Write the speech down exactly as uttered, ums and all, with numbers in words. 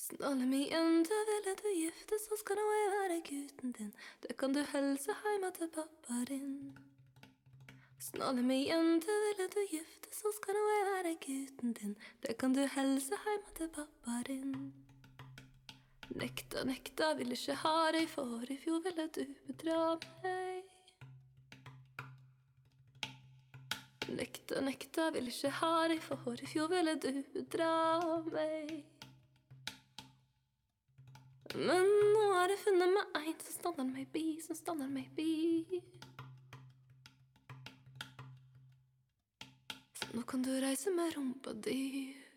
Snalle meg jente, ville du gifte, så skal nå jeg være gutten din. Det kan du helse heima til pappa din. Snalle meg jente, ville du gifte, så skal nå jeg være gutten din. Det kan du helse heima til pappa din. Nekta, nekta, vil ikke ha deg, for i fjor ville du bedra meg. Nekta, nekta, vil ikke ha deg, for i fjor ville du bedra meg. Men nå har jeg funnet meg en som stander meg bi, som stander meg bi. Så nå kan du reise med rumpa di.